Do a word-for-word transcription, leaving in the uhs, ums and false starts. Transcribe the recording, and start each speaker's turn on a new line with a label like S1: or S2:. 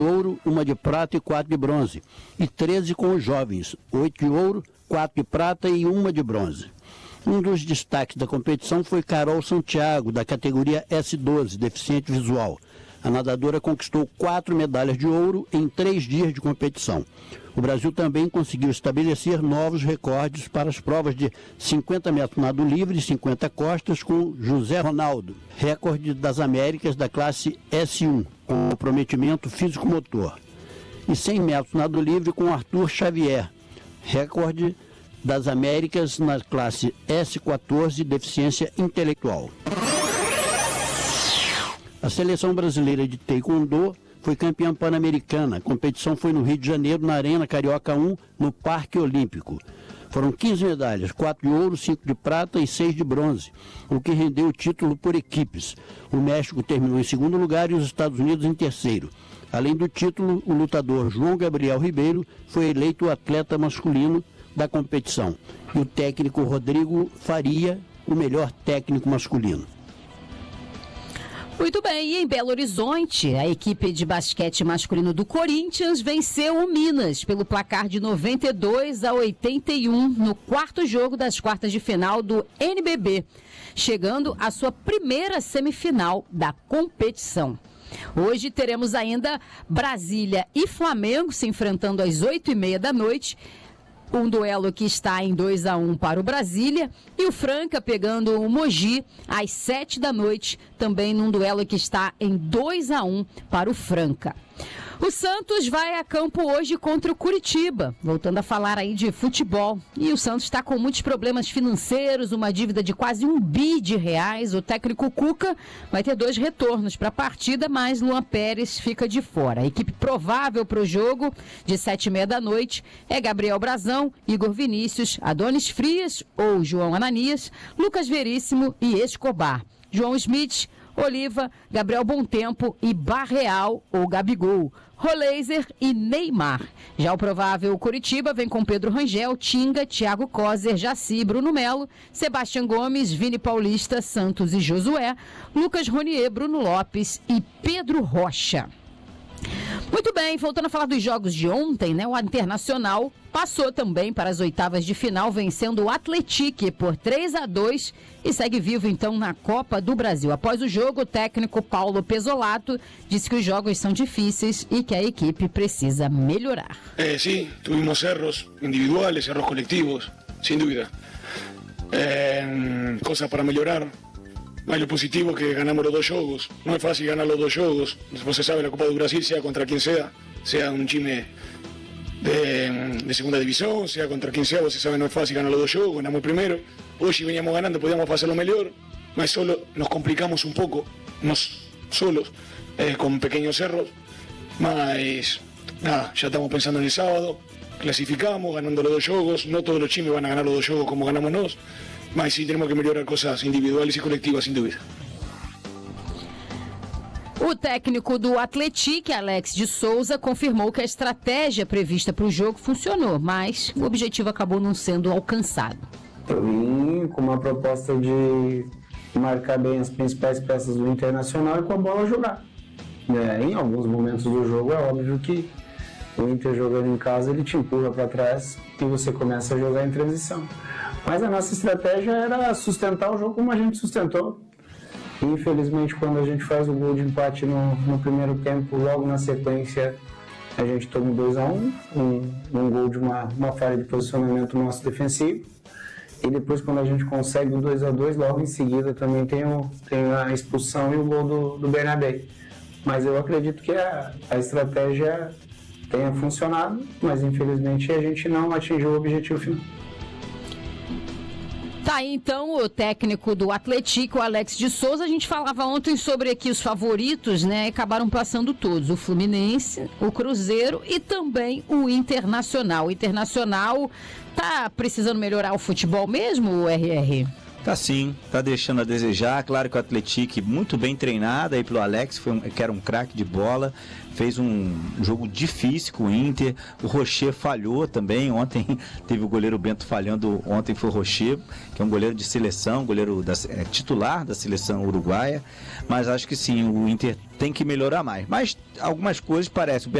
S1: ouro, uma de prata e quatro de bronze. E treze com os jovens, oito de ouro, quatro de prata e uma de bronze. Um dos destaques da competição foi Carol Santiago, da categoria S doze, deficiente visual. A nadadora conquistou quatro medalhas de ouro em três dias de competição. O Brasil também conseguiu estabelecer novos recordes para as provas de cinquenta metros nado livre e cinquenta costas com José Ronaldo, recorde das Américas da classe S um, com comprometimento físico-motor. E cem metros nado livre com Arthur Xavier, recorde das Américas na classe S quatorze, deficiência intelectual. A seleção brasileira de taekwondo foi campeã pan-americana. A competição foi no Rio de Janeiro, na Arena Carioca um, no Parque Olímpico. Foram quinze medalhas, quatro de ouro, cinco de prata e seis de bronze, o que rendeu o título por equipes. O México terminou em segundo lugar e os Estados Unidos em terceiro. Além do título, o lutador João Gabriel Ribeiro foi eleito o atleta masculino da competição. E o técnico Rodrigo Faria, o melhor técnico masculino.
S2: Muito bem, e em Belo Horizonte, a equipe de basquete masculino do Corinthians venceu o Minas pelo placar de noventa e dois a oitenta e um no quarto jogo das quartas de final do N B B, chegando à sua primeira semifinal da competição. Hoje teremos ainda Brasília e Flamengo se enfrentando às oito e meia da noite. Um duelo que está em dois a um para o Brasília e o Franca pegando o Mogi às sete da noite, também num duelo que está em dois a um para o Franca. O Santos vai a campo hoje contra o Curitiba, voltando a falar aí de futebol. E o Santos está com muitos problemas financeiros, uma dívida de quase um bi de reais. O técnico Cuca vai ter dois retornos para a partida, mas Luan Pérez fica de fora. A equipe provável para o jogo de sete e meia da noite é Gabriel Brazão, Igor Vinícius, Adonis Frias ou João Ananias, Lucas Veríssimo e Escobar. João Smith, Oliva, Gabriel Bontempo e Barreal ou Gabigol, Roleiser e Neymar. Já o provável Curitiba vem com Pedro Rangel, Tinga, Thiago Coser, Jaci, Bruno Melo, Sebastião Gomes, Vini Paulista, Santos e Josué, Lucas Ronier, Bruno Lopes e Pedro Rocha. Muito bem, voltando a falar dos jogos de ontem, né? O Internacional passou também para as oitavas de final, vencendo o Atlético por três a dois e segue vivo então na Copa do Brasil. Após o jogo, o técnico Paulo Pezzolato disse que os jogos são difíceis e que a equipe precisa melhorar.
S3: Eh, sí, tuvimos erros individuales, erros colectivos, sin duda. Eh, cosas para melhorar. Mas lo positivo que ganamos los dos jogos. No es fácil ganar los dos jogos. Você sabe, la Copa do Brasil, sea contra quien sea, sea un time de, de segunda división, sea contra quien sea, você sabe, no es fácil ganar los dos jogos. Ganamos primero. Hoy si veníamos ganando podíamos hacerlo mejor, mas solo nos complicamos un poco, nos solos, eh, con pequeños errores. Mas nada, ya estamos pensando en el sábado. Clasificamos, ganando los dos jogos. No todos los times van a ganar los dos jogos como ganamos nosotros. Mas sim, temos que melhorar coisas individuais e coletivas, sem dúvida.
S2: O técnico do Atlético, Alex de Souza, confirmou que a estratégia prevista para o jogo funcionou, mas o objetivo acabou não sendo alcançado.
S4: Eu vim com uma proposta de marcar bem as principais peças do Internacional e com a bola jogar. É, em alguns momentos do jogo é óbvio que o Inter jogando em casa ele te empurra para trás e você começa a jogar em transição. Mas a nossa estratégia era sustentar o jogo como a gente sustentou. E, infelizmente, quando a gente faz o gol de empate no, no primeiro tempo, logo na sequência a gente toma dois a um, um, um gol de uma, uma falha de posicionamento nosso defensivo. E depois, quando a gente consegue o dois a dois, logo em seguida também tem, o, tem a expulsão e o gol do, do Bernabé. Mas eu acredito que a, a estratégia tenha funcionado, mas infelizmente a gente não atingiu o objetivo final.
S2: Tá aí então o técnico do Atlético, Alex de Souza. A gente falava ontem sobre aqui os favoritos, né? Acabaram passando todos, o Fluminense, o Cruzeiro e também o Internacional. O Internacional tá precisando melhorar o futebol mesmo, o R R?
S5: Tá sim, tá deixando a desejar. Claro que o Atlético muito bem treinado aí pelo Alex, foi um, que era um craque de bola, fez um jogo difícil com o Inter. O Rocher falhou também, ontem teve o goleiro Bento falhando, ontem foi o Rocher, que é um goleiro de seleção, goleiro da, é, titular da seleção uruguaia, mas acho que sim, o Inter tem que melhorar mais. Mas algumas coisas parecem,